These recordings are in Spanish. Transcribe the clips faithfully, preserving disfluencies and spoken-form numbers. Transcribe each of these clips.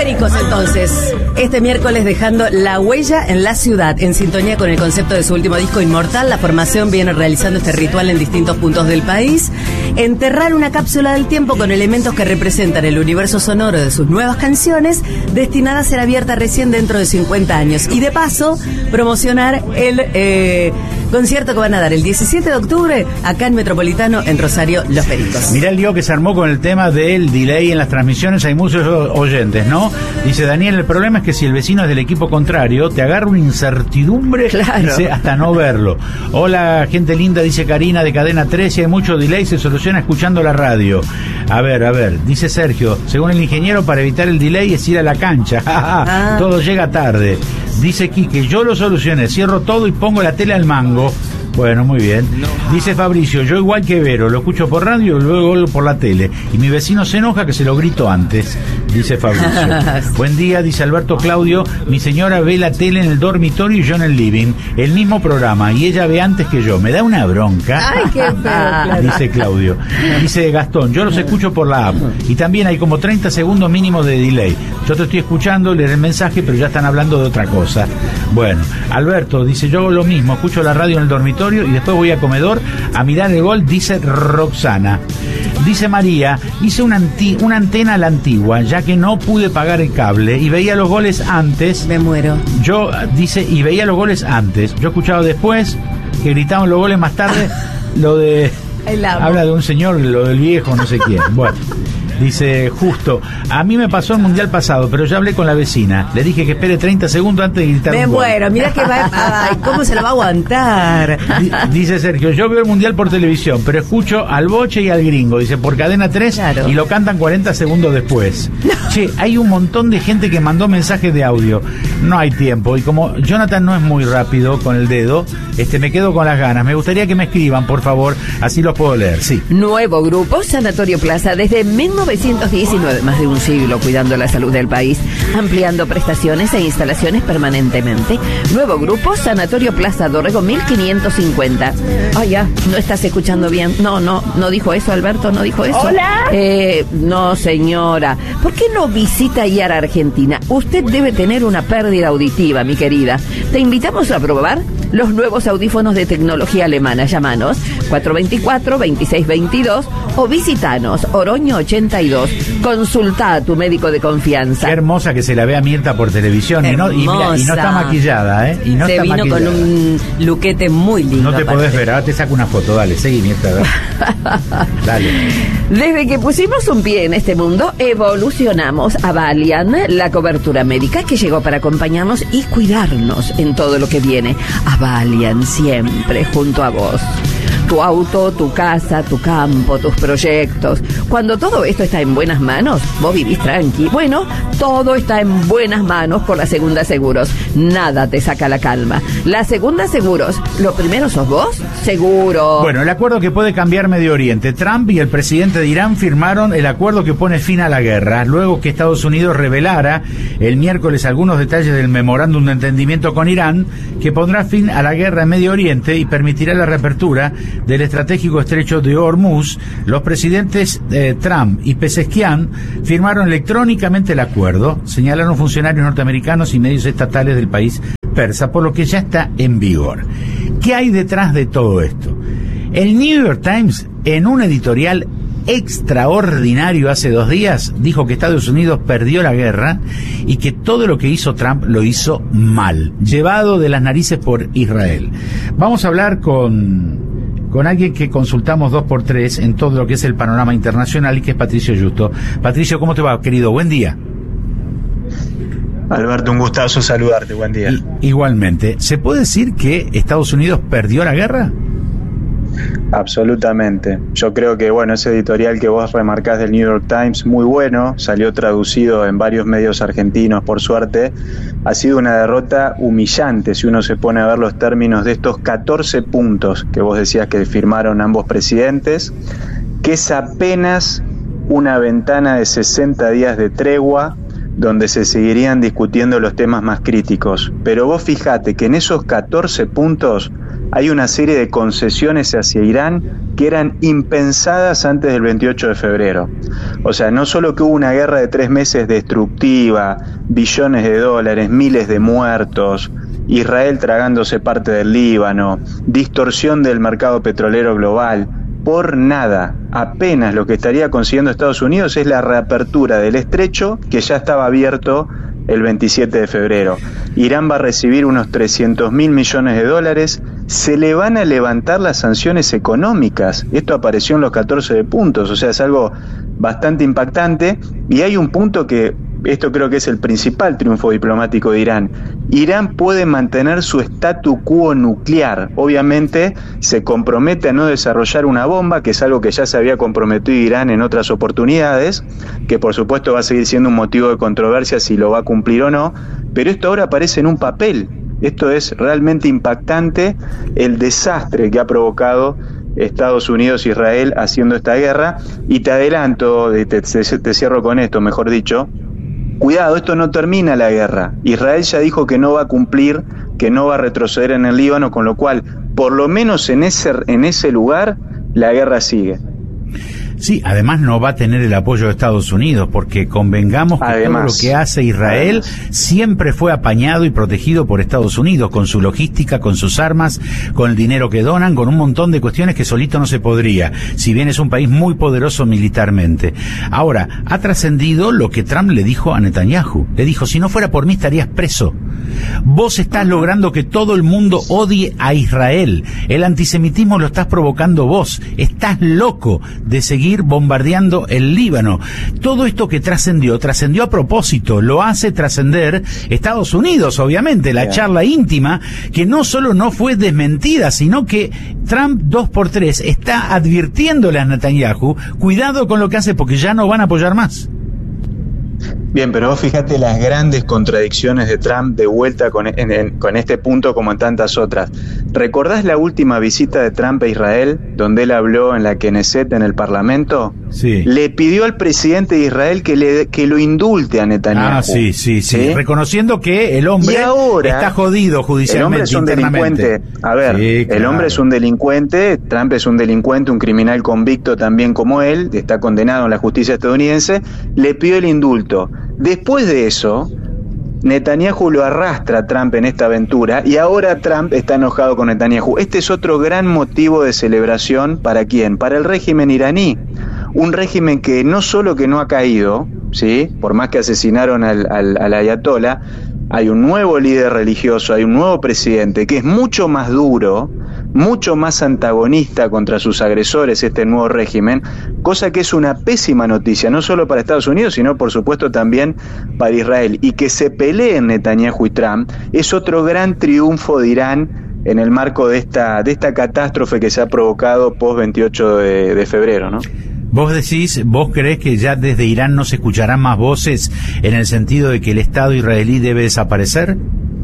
Pericos, entonces, este miércoles dejando la huella en la ciudad, en sintonía con el concepto de su último disco Inmortal. La formación viene realizando este ritual en distintos puntos del país. Enterrar una cápsula del tiempo con elementos que representan el universo sonoro de sus nuevas canciones, destinada a ser abierta recién dentro de cincuenta años. Y de paso, promocionar el eh, concierto que van a dar el diecisiete de octubre acá en Metropolitano, en Rosario, Los Pericos. Mirá el lío que se armó con el tema del delay en las transmisiones. Hay muchos oyentes, ¿no? Dice Daniel, el problema es que si el vecino es del equipo contrario, te agarra una incertidumbre, claro, dice, hasta no verlo. Hola, gente linda, dice Karina de Cadena trece, hay mucho delay, se soluciona escuchando la radio. A ver, a ver, dice Sergio, según el ingeniero, para evitar el delay es ir a la cancha. Ah. Todo llega tarde. Dice Quique, yo lo solucioné, cierro todo y pongo la tele al mango. Bueno, muy bien. Dice Fabricio, yo igual que Vero, lo escucho por radio y luego por la tele. Y mi vecino se enoja que se lo grito antes, dice Fabricio. Buen día, dice Alberto Claudio, mi señora ve la tele en el dormitorio y yo en el living. El mismo programa y ella ve antes que yo. Me da una bronca. Ay, qué feo, dice Claudio. Dice Gastón, yo los escucho por la app. Y también hay como treinta segundos mínimo de delay. Yo te estoy escuchando, leer el mensaje, pero ya están hablando de otra cosa. Bueno, Alberto dice, yo hago lo mismo, escucho la radio en el dormitorio y después voy a comedor a mirar el gol, dice Roxana. Dice María, hice una, anti- una antena a la antigua, ya que no pude pagar el cable y veía los goles antes. Me muero. Yo, dice, y veía los goles antes. Yo he escuchado después que gritaban los goles más tarde, lo de... Habla de un señor, lo del viejo, no sé quién. Bueno. Dice Justo, a mí me pasó el mundial pasado, pero ya hablé con la vecina. Le dije que espere treinta segundos antes de gritar. Me muero, mira que va. Ay, ¿cómo se lo va a aguantar? D- dice Sergio, yo veo el mundial por televisión, pero escucho al Boche y al Gringo. Dice, por Cadena tres, claro, y lo cantan cuarenta segundos después. No. Che, hay un montón de gente que mandó mensajes de audio. No hay tiempo. Y como Jonathan no es muy rápido con el dedo, este me quedo con las ganas. Me gustaría que me escriban, por favor, así los puedo leer. Sí. Nuevo grupo Sanatorio Plaza desde mil novecientos diecinueve, más de un siglo cuidando la salud del país, ampliando prestaciones e instalaciones permanentemente. Nuevo grupo Sanatorio Plaza Dorrego mil quinientos cincuenta. Ah, ya, no estás escuchando bien. No, no, no dijo eso, Alberto, no dijo eso. Hola. Eh, no, señora. ¿Por qué no visita I A R Argentina? Usted debe tener una pérdida auditiva, mi querida. Te invitamos a probar los nuevos audífonos de tecnología alemana. Llámanos cuatro dos cuatro, dos seis dos dos o visitanos Oroño ochenta y dos. Consulta a tu médico de confianza. Qué hermosa que se la ve a Mirta por televisión. Y no, y, mira, y no está maquillada, ¿eh? Y no se está vino maquillada. con un luquete muy lindo. No te aparte. podés ver, ahora te saco una foto, dale, seguí Mirta. Dale. Desde que pusimos un pie en este mundo, evolucionamos a Valiant, la cobertura médica que llegó para acompañarnos y cuidarnos en todo lo que viene. A Valiant, siempre junto a vos. Tu auto, tu casa, tu campo, tus proyectos. Cuando todo esto está en buenas manos, vos vivís tranqui. Bueno, todo está en buenas manos con la Segunda Seguros. Nada te saca la calma. La Segunda Seguros, ¿lo primero sos vos? Seguro. Bueno, el acuerdo que puede cambiar Medio Oriente. Trump y el presidente de Irán firmaron el acuerdo que pone fin a la guerra, luego que Estados Unidos revelara el miércoles algunos detalles del memorándum de entendimiento con Irán, que pondrá fin a la guerra en Medio Oriente y permitirá la reapertura del estratégico estrecho de Hormuz. Los presidentes eh, Trump y Pezeshkian firmaron electrónicamente el acuerdo, señalaron funcionarios norteamericanos y medios estatales del país persa, por lo que ya está en vigor. ¿Qué hay detrás de todo esto? El New York Times, en un editorial extraordinario hace dos días, dijo que Estados Unidos perdió la guerra y que todo lo que hizo Trump lo hizo mal, llevado de las narices por Israel. Vamos a hablar con... con alguien que consultamos dos por tres en todo lo que es el panorama internacional y que es Patricio Justo. Patricio, ¿cómo te va, querido? Buen día. Alberto, un gustazo saludarte, buen día. I- igualmente. ¿Se puede decir que Estados Unidos perdió la guerra? Absolutamente. Yo creo que, bueno, ese editorial que vos remarcás del New York Times, muy bueno, salió traducido en varios medios argentinos, por suerte. Ha sido una derrota humillante si uno se pone a ver los términos de estos catorce puntos que vos decías que firmaron ambos presidentes, que es apenas una ventana de sesenta días de tregua donde se seguirían discutiendo los temas más críticos. Pero vos fijate que en esos catorce puntos hay una serie de concesiones hacia Irán que eran impensadas antes del veintiocho de febrero. O sea, no solo que hubo una guerra de tres meses destructiva, billones de dólares, miles de muertos, Israel tragándose parte del Líbano, distorsión del mercado petrolero global, por nada. Apenas lo que estaría consiguiendo Estados Unidos es la reapertura del estrecho que ya estaba abierto el veintisiete de febrero. Irán va a recibir unos trescientos mil millones de dólares, se le van a levantar las sanciones económicas. Esto apareció en los catorce de puntos, o sea, es algo bastante impactante, y hay un punto que, esto creo que es el principal triunfo diplomático de Irán. Irán puede mantener su statu quo nuclear. Obviamente se compromete a no desarrollar una bomba, que es algo que ya se había comprometido Irán en otras oportunidades, que por supuesto va a seguir siendo un motivo de controversia si lo va a cumplir o no, pero esto ahora aparece en un papel. Esto es realmente impactante, el desastre que ha provocado Estados Unidos e Israel haciendo esta guerra. Y te adelanto, te, te, te cierro con esto, mejor dicho, cuidado, esto no termina la guerra. Israel ya dijo que no va a cumplir, que no va a retroceder en el Líbano, con lo cual, por lo menos en ese, en ese lugar, la guerra sigue. Sí, además no va a tener el apoyo de Estados Unidos, porque convengamos que además, todo lo que hace Israel además. siempre fue apañado y protegido por Estados Unidos, con su logística, con sus armas, con el dinero que donan, con un montón de cuestiones que solito no se podría, si bien es un país muy poderoso militarmente. Ahora, ha trascendido lo que Trump le dijo a Netanyahu. Le dijo, si no fuera por mí estarías preso. Vos estás logrando que todo el mundo odie a Israel. El antisemitismo lo estás provocando vos. Estás loco de seguir bombardeando el Líbano. Todo esto que trascendió, trascendió a propósito, lo hace trascender Estados Unidos, obviamente, la charla íntima, que no solo no fue desmentida, sino que Trump dos por tres está advirtiéndole a Netanyahu, cuidado con lo que hace porque ya no van a apoyar más. Bien, pero vos fíjate las grandes contradicciones de Trump de vuelta con, en, en, con este punto como en tantas otras. ¿Recordás la última visita de Trump a Israel, donde él habló en la Knesset, en el Parlamento? Sí. Le pidió al presidente de Israel que, le, que lo indulte a Netanyahu. Ah, sí, sí, sí, ¿sí? Reconociendo que el hombre ahora, está jodido judicialmente. El hombre es un delincuente. A ver, sí, claro. El hombre es un delincuente, Trump es un delincuente, un criminal convicto también como él, está condenado en la justicia estadounidense, le pidió el indulto. Después de eso, Netanyahu lo arrastra a Trump en esta aventura y ahora Trump está enojado con Netanyahu. Este es otro gran motivo de celebración. ¿Para quién? Para el régimen iraní. Un régimen que no solo que no ha caído, ¿sí? Por más que asesinaron al, al, al ayatolá, hay un nuevo líder religioso, hay un nuevo presidente que es mucho más duro, mucho más antagonista contra sus agresores, este nuevo régimen, cosa que es una pésima noticia, no solo para Estados Unidos, sino por supuesto también para Israel. Y que se peleen Netanyahu y Trump es otro gran triunfo de Irán en el marco de esta, de esta catástrofe que se ha provocado post veintiocho de febrero, ¿no? Vos decís, vos creés que ya desde Irán no se escucharán más voces en el sentido de que el Estado israelí debe desaparecer.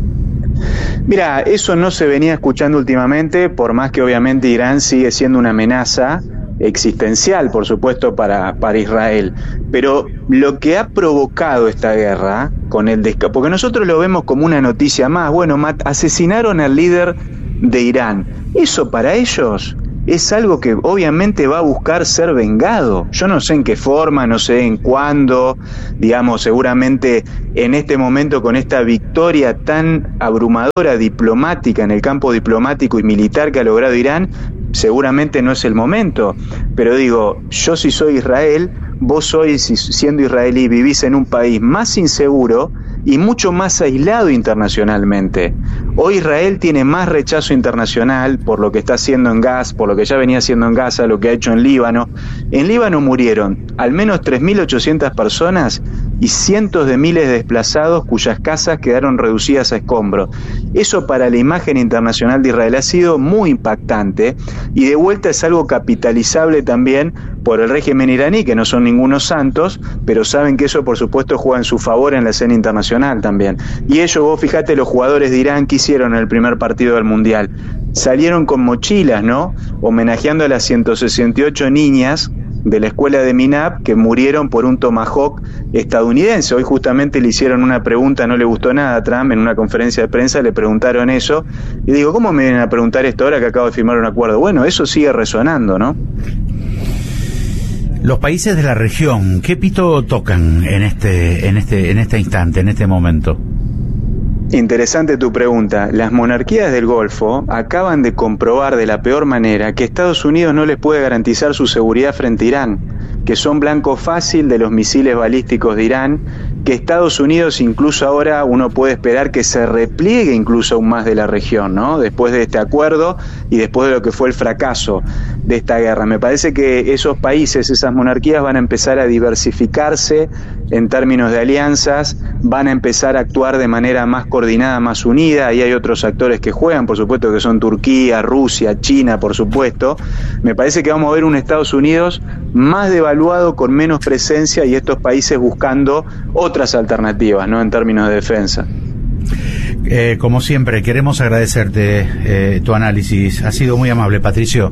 Mira, eso no se venía escuchando últimamente, por más que obviamente Irán sigue siendo una amenaza existencial, por supuesto, para, para Israel. Pero lo que ha provocado esta guerra, con el desca- porque nosotros lo vemos como una noticia más, bueno, mat- asesinaron al líder de Irán. Eso para ellos es algo que obviamente va a buscar ser vengado. Yo no sé en qué forma, no sé en cuándo, digamos, seguramente en este momento con esta victoria tan abrumadora diplomática en el campo diplomático y militar que ha logrado Irán, seguramente no es el momento. Pero digo, yo si soy Israel, vos sois, siendo israelí, vivís en un país más inseguro y mucho más aislado internacionalmente. Hoy Israel tiene más rechazo internacional por lo que está haciendo en Gaza, por lo que ya venía haciendo en Gaza, lo que ha hecho en Líbano. En Líbano murieron al menos tres mil ochocientas personas y cientos de miles de desplazados cuyas casas quedaron reducidas a escombros. Eso para la imagen internacional de Israel ha sido muy impactante y de vuelta es algo capitalizable también por el régimen iraní, que no son ningunos santos, pero saben que eso por supuesto juega en su favor en la escena internacional también. Y ellos, vos fíjate, los jugadores de Irán que hicieron en el primer partido del Mundial, salieron con mochilas, ¿no? Homenajeando a las ciento sesenta y ocho niñas de la escuela de MINAP que murieron por un Tomahawk estadounidense. Hoy justamente le hicieron una pregunta, no le gustó nada a Trump, en una conferencia de prensa le preguntaron eso, y digo, ¿cómo me vienen a preguntar esto ahora que acabo de firmar un acuerdo? Bueno, eso sigue resonando, ¿no? Los países de la región, ¿qué pito tocan en este, en este, en este instante, en este momento? Interesante tu pregunta. Las monarquías del Golfo acaban de comprobar de la peor manera que Estados Unidos no les puede garantizar su seguridad frente a Irán, que son blanco fácil de los misiles balísticos de Irán, que Estados Unidos incluso ahora uno puede esperar que se repliegue incluso aún más de la región, ¿no? Después de este acuerdo y después de lo que fue el fracaso de esta guerra. Me parece que esos países, esas monarquías van a empezar a diversificarse en términos de alianzas, van a empezar a actuar de manera más coordinada, más unida. Ahí hay otros actores que juegan, por supuesto, que son Turquía, Rusia, China, por supuesto. Me parece que vamos a ver un Estados Unidos más devaluado, con menos presencia, y estos países buscando otras alternativas, ¿no?, en términos de defensa. Eh, como siempre, queremos agradecerte eh, tu análisis. Ha sido muy amable, Patricio.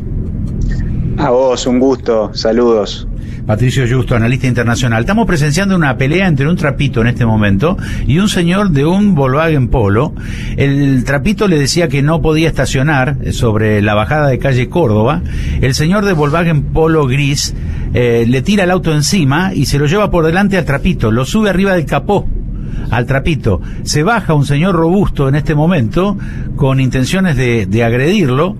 A vos, un gusto. Saludos. Patricio Justo, analista internacional. Estamos presenciando una pelea entre un trapito en este momento y un señor de un Volkswagen Polo. El trapito le decía que no podía estacionar sobre la bajada de calle Córdoba. El señor de Volkswagen Polo gris eh, le tira el auto encima y se lo lleva por delante al trapito. Lo sube arriba del capó al trapito. Se baja un señor robusto en este momento con intenciones de, de agredirlo.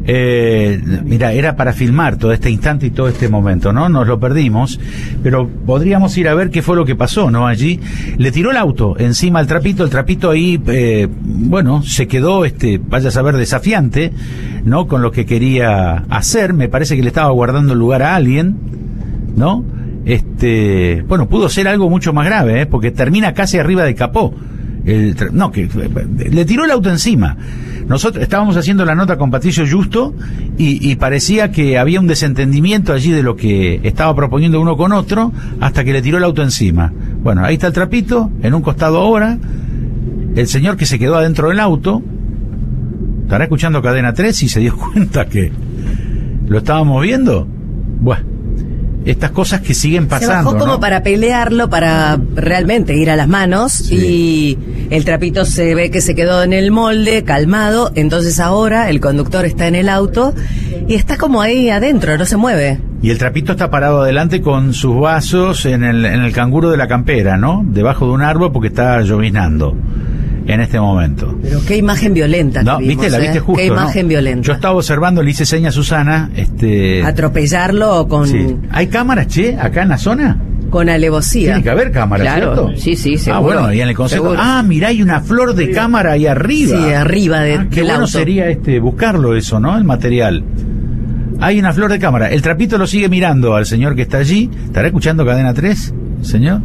Eh, mira, era para filmar todo este instante y todo este momento, ¿no? Nos lo perdimos, pero podríamos ir a ver qué fue lo que pasó, ¿no? Allí le tiró el auto encima al trapito, el trapito ahí, eh, bueno, se quedó, este, vaya a saber, desafiante, ¿no? Con lo que quería hacer. Me parece que le estaba guardando el lugar a alguien, ¿no? Este, bueno, pudo ser algo mucho más grave, ¿eh? Porque termina casi arriba del capó. El, no, que le tiró el auto encima. Nosotros estábamos haciendo la nota con Patricio Justo y, y parecía que había un desentendimiento allí de lo que estaba proponiendo uno con otro, hasta que le tiró el auto encima. Bueno, ahí está el trapito, en un costado ahora, el señor que se quedó adentro del auto, estará escuchando Cadena tres y se dio cuenta que lo estábamos viendo. Bueno, estas cosas que siguen pasando. Se bajó como ¿no? para pelearlo, para realmente ir a las manos, sí. Y el trapito se ve que se quedó en el molde, calmado. Entonces ahora el conductor está en el auto y está como ahí adentro, no se mueve. Y el trapito está parado adelante con sus vasos en el, en el canguro de la campera, ¿no? Debajo de un árbol porque está lloviznando en este momento. Pero qué imagen violenta. No, que vimos, viste, la viste ¿eh? justo, Qué imagen ¿no? violenta. Yo estaba observando, le hice seña a Susana, este... atropellarlo con... Sí. ¿Hay cámaras, che, acá en la zona? Con alevosía. Tiene que haber cámaras, Claro, ¿cierto? sí, sí, seguro. Ah, bueno, y en el concepto... Seguro. Ah, mirá, hay una flor de cámara ahí arriba. Sí, arriba de, ah, qué del bueno auto. sería este buscarlo eso, ¿no? El material. Hay una flor de cámara. El trapito lo sigue mirando al señor que está allí. ¿Estará escuchando Cadena tres, señor?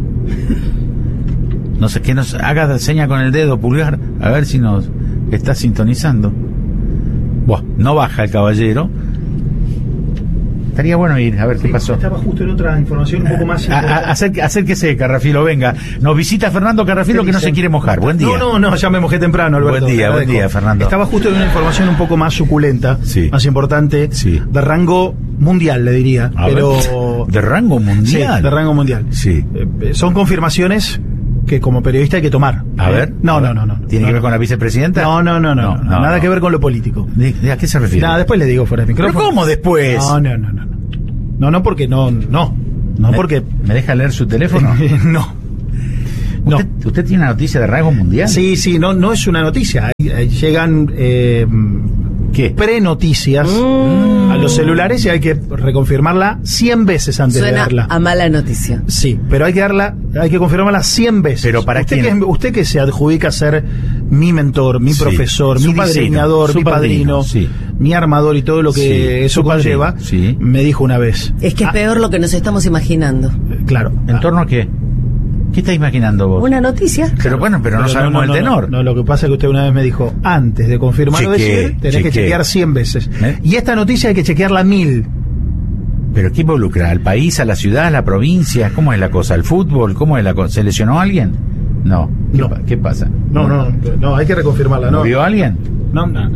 No sé, que nos haga seña con el dedo pulgar, a ver si nos está sintonizando. Buah, no baja el caballero. Estaría bueno ir a ver qué pasó. Estaba justo en otra información un poco más A, importante. a, acer, acérquese, Carrafilo, venga. Nos visita Fernando Carrafilo, que no se quiere mojar. Buen día. No, no, no, ya me mojé temprano, Alberto. Buen día, buen Agradezco. día, Fernando. Estaba justo en una información un poco más suculenta, Sí. más importante, Sí. de rango mundial, le diría. A pero ver, ¿de rango mundial? Sí, de rango mundial. Sí. Eh, son confirmaciones que como periodista hay que tomar. A ¿Eh? ver. No, no, no, no. ¿Tiene no, que ver no. con la vicepresidenta? No, no, no, no, No, no, no, nada no. que ver con lo político. ¿De, de a qué se refiere? Nada, después le digo fuera de ¿Pero micrófono. cómo después? No, no, no, no. No, no, porque no, no. No, ¿Me, porque... ¿Me deja leer su teléfono? no. No. ¿Usted, ¿Usted tiene una noticia de rango mundial? Sí, sí, no, no es una noticia. Ahí- ahí llegan eh, ¿Qué? pre-noticias Mm. a los celulares y hay que reconfirmarla cien veces antes de Suena darla. a mala noticia. Sí, pero hay que darla, hay que confirmarla cien veces. Pero ¿para usted quién? que, usted que se adjudica a ser mi mentor, mi Sí. profesor, Su mi padrino, diseñador, su mi padrino, padrino, sí. mi armador y todo lo que Sí, eso su padrino, conlleva, sí. me dijo una vez. Es que es Ah, peor lo que nos estamos imaginando. Claro. ¿En torno a qué? ¿Qué está imaginando vos? Una noticia. Pero bueno, pero, no sabemos no, el no, tenor. No, no, lo que pasa es que usted una vez me dijo, antes de confirmar o Chequee, decir, tenés que chequee. chequear cien veces. ¿Eh? Y esta noticia hay que chequearla mil. ¿Pero qué involucra? ¿Al país, a la ciudad, a la provincia? ¿Cómo es la cosa? ¿El fútbol? ¿Cómo es la cosa? ¿Se lesionó alguien? No. ¿Qué, No. pa- ¿Qué pasa? No, no, no, no, hay que reconfirmarla, ¿no? ¿Murió alguien? No, no, no, no, no,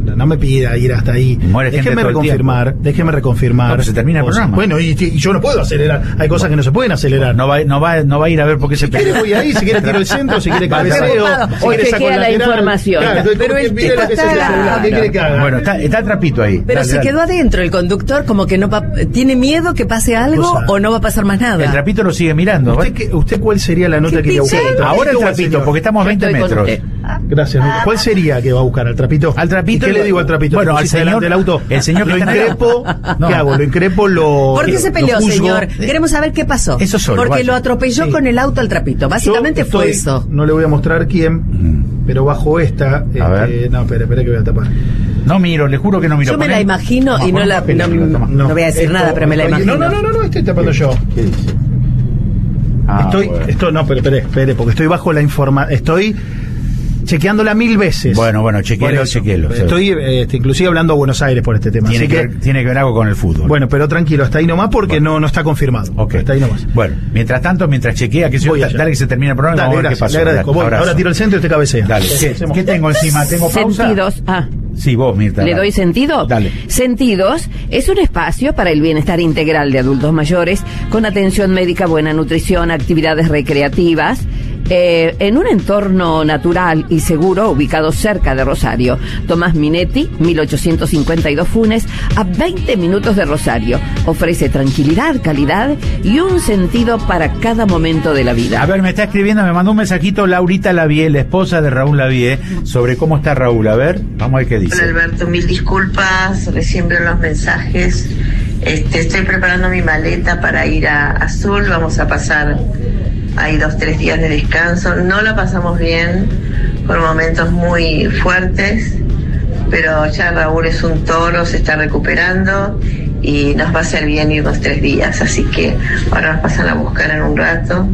no, no me pida ir hasta ahí. Déjeme reconfirmar, déjeme reconfirmar. No, pues se termina el programa. Bueno, y, y yo no puedo acelerar. Hay cosas que no se pueden acelerar. No va, no va, no va a ir a ver por qué se pega. Si quiere voy ahí, si quiere tiro el centro, si quiere cabeceo, si o quiere saco chequea la lateral. información. Claro, pero el tipo está... ¿Qué quiere que haga? Bueno, está, está el trapito ahí. Pero dale, se dale. quedó adentro el conductor, como que no va, tiene miedo que pase algo O sea, o no va a pasar más nada. El trapito lo sigue mirando. ¿Usted, qué, ¿Usted cuál sería la nota que iría a buscar? pizarro? Ahora el ¿Qué va, trapito, señor? porque estamos a veinte Estoy con metros. usted. Gracias. ¿Cuál sería que va a buscar? ¿Al trapito? Al trapito. ¿Y qué le digo al trapito? Bueno, ¿Te al pusiste señor delante del auto. El señor lo que está en el increpo. No. ¿Qué hago? Lo increpo, lo. ¿Por qué se lo peleó, juzgo. señor? Queremos saber qué pasó. Eso solo, Porque vaya. lo atropelló Sí. con el auto al trapito. Básicamente Yo fue estoy- eso. No le voy a mostrar quién, pero bajo esta. este, ver. No, espera, espera que voy a tapar. No miro, le juro que no miro. Yo me Poné- la imagino No, y no pon la... papel, No, amigo, toma. no voy a decir Esto- nada, pero me la estoy- imagino. No, no, no, no, no, estoy tapando yo. ¿Qué dice? Ah, estoy, bueno. esto no, pero espere, espere, porque estoy bajo la información. Estoy chequeándola mil veces. Bueno, bueno, chequeelo, Por eso. chequeelo. Estoy este, inclusive hablando a Buenos Aires por este tema. Tiene Así que, que, ver, tiene que ver algo con el fútbol. bueno, pero tranquilo, hasta ahí nomás porque Bueno. no, no está confirmado. Ok. Hasta ahí nomás. Bueno, mientras tanto, mientras chequea, que yo, Voy da- allá. dale que se termine el programa y Dale, vamos a ver gracias, qué pasó. le agradezco. Dale, Voy, abrazo. ahora tiro el centro y usted cabecea. Dale. ¿Qué, Hacemos. ¿Qué tengo encima? ¿Tengo pausa? Sentidos. Ah. Sí, vos, Mirta. ¿Le dale. doy sentido? Dale. Sentidos es un espacio para el bienestar integral de adultos mayores, con atención médica, buena nutrición, actividades recreativas, eh, en un entorno natural y seguro ubicado cerca de Rosario. Tomás Minetti, mil ochocientos cincuenta y dos Funes, a veinte minutos de Rosario. Ofrece tranquilidad, calidad y un sentido para cada momento de la vida. A ver, me está escribiendo, me mandó un mensajito Laurita Lavie, la esposa de Raúl Lavie, sobre cómo está Raúl. A ver, vamos a ver qué dice. Hola Alberto, mil disculpas, recién veo los mensajes. Este, estoy preparando mi maleta para ir a Azul, vamos a pasar ahí dos, tres días de descanso. No la pasamos bien, por momentos muy fuertes, pero ya Raúl es un toro, se está recuperando y nos va a hacer bien irnos tres días, así que ahora nos pasan a buscar en un rato.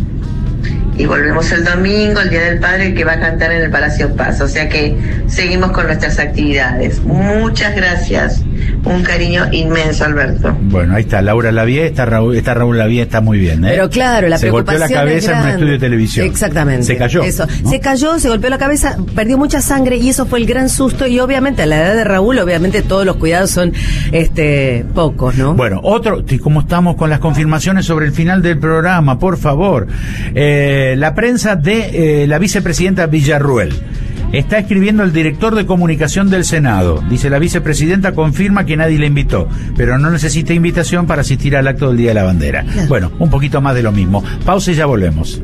Y volvemos el domingo, el Día del Padre, que va a cantar en el Palacio Paz. O sea que seguimos con nuestras actividades. Muchas gracias. Un cariño inmenso, Alberto. Bueno, ahí está Laura Lavie, está Raúl, está Raúl Lavie, está muy bien, ¿eh? Pero claro, la se golpeó preocupación la cabeza es en un grande. estudio de televisión. Exactamente. Se cayó. Eso. ¿no? Se cayó, se golpeó la cabeza, perdió mucha sangre y eso fue el gran susto. Y obviamente a la edad de Raúl, obviamente todos los cuidados son este pocos, ¿no? Bueno, otro, y como estamos con las confirmaciones sobre el final del programa, por favor. Eh, la prensa de eh, la vicepresidenta Villarruel. Está escribiendo el director de comunicación del Senado. Dice, la vicepresidenta confirma que nadie le invitó, pero no necesita invitación para asistir al acto del Día de la Bandera. Claro. Bueno, un poquito más de lo mismo. Pausa y ya volvemos.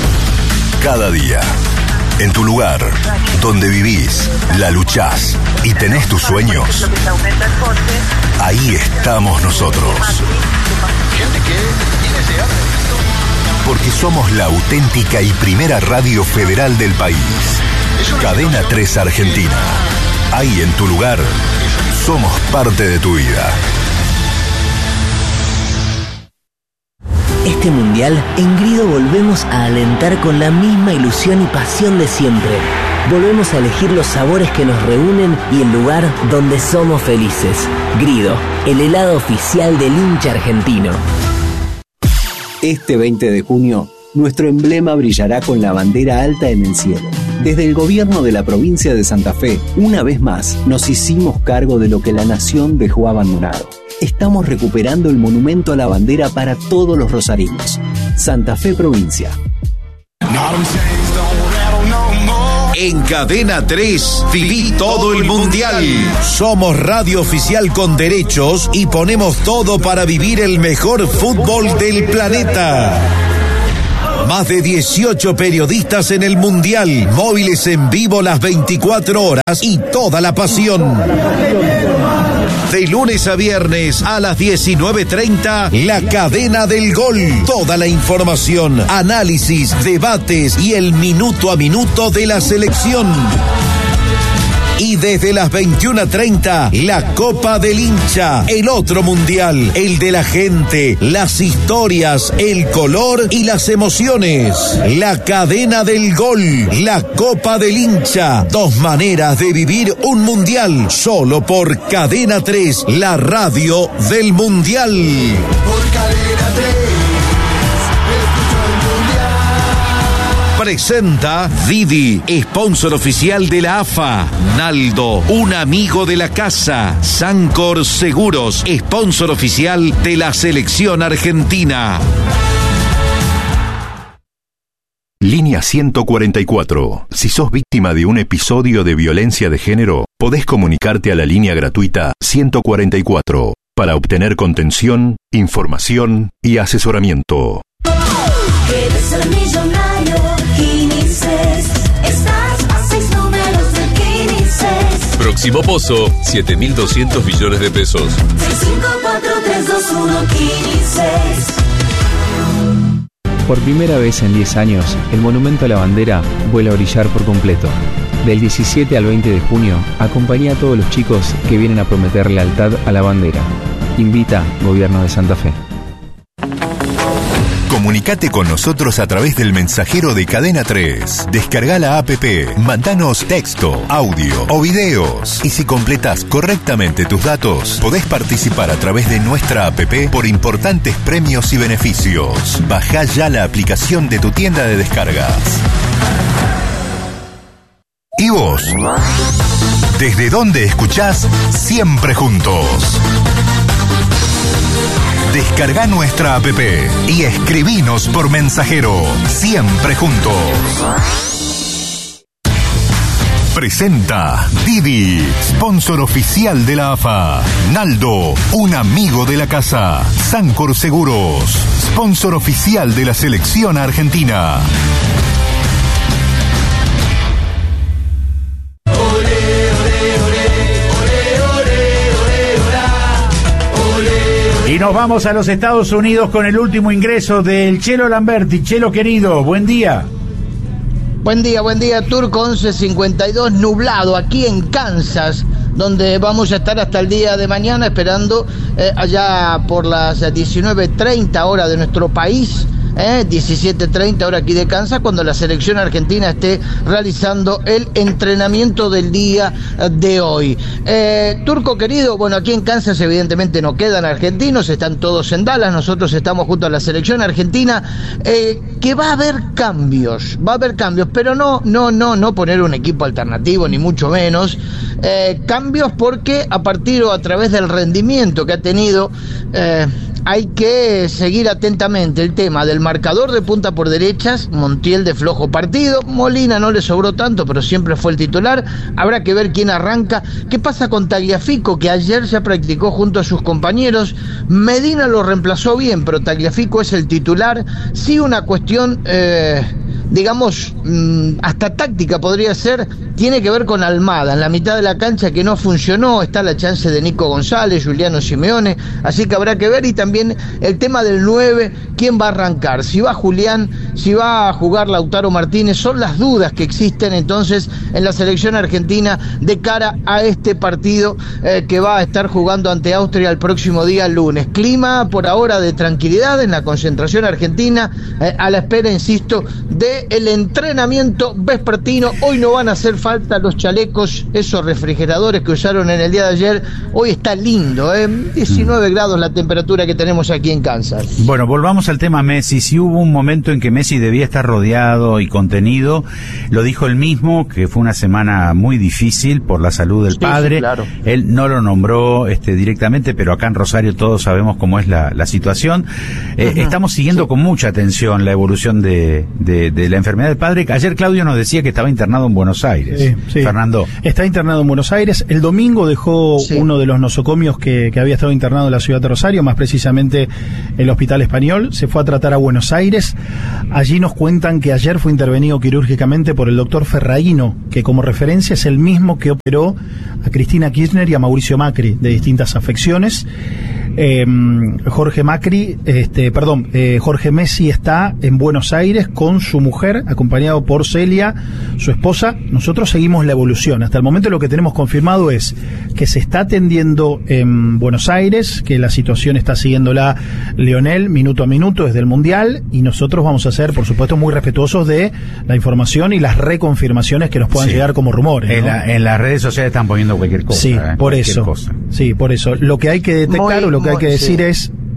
Cada día, en tu lugar, donde vivís, la luchás y tenés tus sueños, ahí estamos nosotros. Porque somos la auténtica y primera radio federal del país. Cadena tres Argentina. Ahí en tu lugar, somos parte de tu vida. Este mundial, en Grido volvemos a alentar con la misma ilusión y pasión de siempre. Volvemos a elegir los sabores que nos reúnen y el lugar donde somos felices. Grido, el helado oficial del hincha argentino. Este veinte de junio, nuestro emblema brillará con la bandera alta en el cielo. Desde el gobierno de la provincia de Santa Fe, una vez más, nos hicimos cargo de lo que la nación dejó abandonado. Estamos recuperando el monumento a la bandera para todos los rosarinos. Santa Fe Provincia. En Cadena tres, viví todo el mundial. Somos radio oficial con derechos y ponemos todo para vivir el mejor fútbol del planeta. Más de dieciocho periodistas en el mundial, móviles en vivo las veinticuatro horas y toda la pasión. De lunes a viernes a las diecinueve treinta, La Cadena del Gol. Toda la información, análisis, debates y el minuto a minuto de la selección. Y desde las veintiuna treinta, la Copa del Hincha, el otro mundial, el de la gente, las historias, el color y las emociones. La Cadena del Gol, la Copa del Hincha, dos maneras de vivir un mundial, solo por Cadena tres, la radio del mundial. Por Cadena tres, escucho el mundial. Presenta Didi, sponsor oficial de la A F A. Naldo, un amigo de la casa. Sancor Seguros, sponsor oficial de la selección argentina. Línea ciento cuarenta y cuatro. Si sos víctima de un episodio de violencia de género, podés comunicarte a la línea gratuita ciento cuarenta y cuatro para obtener contención, información y asesoramiento. ¿Quieres ser millonario? Quinices. Estás a seis números de Quinices. Próximo pozo, siete mil doscientos millones de pesos. seis cinco cuatro tres dos uno Quinices. Por primera vez en diez años, el Monumento a la Bandera vuelve a brillar por completo. Del diecisiete al veinte de junio, acompaña a todos los chicos que vienen a prometer lealtad a la bandera. Invita Gobierno de Santa Fe. Comunicate con nosotros a través del mensajero de Cadena tres. Descarga la app, mandanos texto, audio o videos. Y si completas correctamente tus datos, podés participar a través de nuestra app por importantes premios y beneficios. Bajá ya la aplicación de tu tienda de descargas. ¿Y vos? ¿Desde dónde escuchás Siempre Juntos? Descarga nuestra app y escribinos por mensajero. Siempre Juntos. Presenta Didi, sponsor oficial de la A F A. Naldo, un amigo de la casa. Sancor Seguros, sponsor oficial de la selección argentina. Y nos vamos a los Estados Unidos con el último ingreso del Chelo Lamberti. Chelo querido, buen día. Buen día, buen día, Turco. Once cincuenta y dos, nublado aquí en Kansas, donde vamos a estar hasta el día de mañana esperando eh, allá por las diecinueve treinta hora de nuestro país. Eh, diecisiete treinta hora aquí de Kansas, cuando la selección argentina esté realizando el entrenamiento del día de hoy. Eh, Turco querido, bueno, aquí en Kansas evidentemente no quedan argentinos, están todos en Dallas, nosotros estamos junto a la selección argentina, eh, que va a haber cambios, va a haber cambios, pero no, no, no, no poner un equipo alternativo, ni mucho menos, eh, cambios porque a partir o a través del rendimiento que ha tenido, eh, hay que seguir atentamente el tema del marcador de punta por derechas. Montiel de flojo partido, Molina no le sobró tanto, pero siempre fue el titular. Habrá que ver quién arranca. ¿Qué pasa con Tagliafico, que ayer ya practicó junto a sus compañeros? Medina lo reemplazó bien, pero Tagliafico es el titular. Sí, una cuestión, eh, digamos, mmm, hasta táctica podría ser, tiene que ver con Almada, en la mitad de la cancha que no funcionó. Está la chance de Nico González, Juliano Simeone, así que habrá que ver. Y también el tema del nueve, quién va a arrancar, si va Julián, si va a jugar Lautaro Martínez, son las dudas que existen entonces en la selección argentina de cara a este partido eh, que va a estar jugando ante Austria el próximo día lunes. Clima por ahora de tranquilidad en la concentración argentina, eh, a la espera, insisto, del entrenamiento vespertino. Hoy no van a hacer falta los chalecos, esos refrigeradores que usaron en el día de ayer. Hoy está lindo, eh, diecinueve grados la temperatura que tenemos aquí en Kansas. Bueno, volvamos al tema Messi. Si hubo un momento en que Messi debía estar rodeado y contenido, lo dijo él mismo, que fue una semana muy difícil por la salud del sí, padre. Sí, claro. Él no lo nombró este, directamente, pero acá en Rosario todos sabemos cómo es la, la situación. Eh, uh-huh. Estamos siguiendo sí. con mucha atención la evolución de, de, de la enfermedad del padre. Ayer Claudio nos decía que estaba internado en Buenos Aires. Sí, sí. Fernando. Está internado en Buenos Aires. El domingo dejó sí. uno de los nosocomios que, que había estado internado en la ciudad de Rosario, más precisamente el Hospital Español. Se fue a tratar a Buenos Aires. Allí nos cuentan que ayer fue intervenido quirúrgicamente por el doctor Ferraíno, que como referencia es el mismo que operó a Cristina Kirchner y a Mauricio Macri de distintas afecciones. Eh, Jorge Macri, este, perdón, eh, Jorge Messi está en Buenos Aires con su mujer, acompañado por Celia, su esposa. Nosotros seguimos la evolución. Hasta el momento lo que tenemos confirmado es que se está atendiendo en Buenos Aires, que la situación está siguiéndola Lionel minuto a minuto desde el Mundial, y nosotros vamos a ser, por supuesto, muy respetuosos de la información y las reconfirmaciones que nos puedan sí. llegar como rumores, ¿no? En, la, en las redes sociales están poniendo cualquier cosa. Sí, ¿eh? por eso. Cosa. Sí, por eso. Lo que hay que detectar muy, o lo que hay que decir sí. es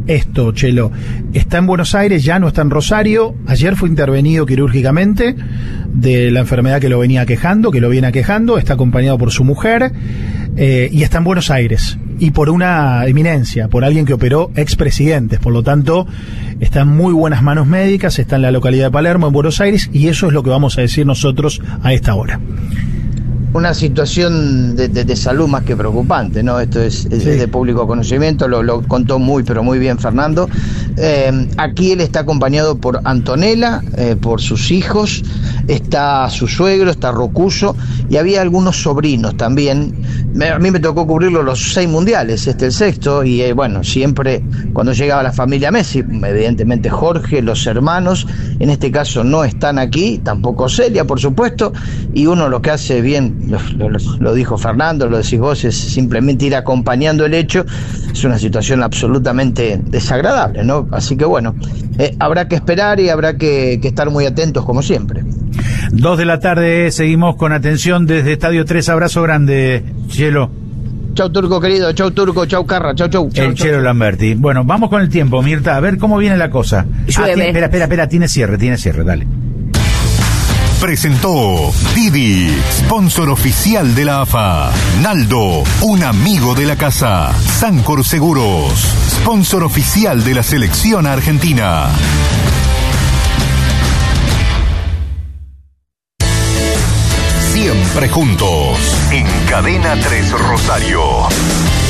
esto, Chelo. Está en Buenos Aires, ya no está en Rosario. Ayer fue intervenido quirúrgicamente de la enfermedad que lo venía quejando, que lo viene aquejando. Está acompañado por su mujer eh, y está en Buenos Aires. Y por una eminencia, por alguien que operó expresidentes. Por lo tanto, está en muy buenas manos médicas, está en la localidad de Palermo, en Buenos Aires, y eso es lo que vamos a decir nosotros a esta hora. Una situación de, de, de salud más que preocupante, ¿no? Esto es, es sí. de público conocimiento, lo, lo contó muy, pero muy bien Fernando. Eh, aquí él está acompañado por Antonella, eh, por sus hijos, está su suegro, está Rocuso, y había algunos sobrinos también. Me, a mí me tocó cubrirlo los seis mundiales, este el sexto, y eh, bueno, siempre cuando llegaba la familia Messi, evidentemente Jorge, los hermanos, en este caso no están aquí, tampoco Celia, por supuesto, y uno lo que hace bien, Lo, lo, lo dijo Fernando, lo decís vos, es simplemente ir acompañando el hecho. Es una situación absolutamente desagradable, ¿no? Así que bueno, eh, habrá que esperar y habrá que, que estar muy atentos como siempre. Dos de la tarde, seguimos con atención desde Estadio tres. Abrazo grande, Chelo. Chau Turco querido, chau Turco, chau Carra, chau chau. El Chelo Lamberti. Bueno, vamos con el tiempo, Mirta, a ver cómo viene la cosa. Ah, tiene, espera, espera, espera, tiene cierre, tiene cierre, dale. Presentó Didi, sponsor oficial de la A F A. Naldo, un amigo de la casa. Sancor Seguros, sponsor oficial de la selección argentina. Siempre juntos, en Cadena tres Rosario.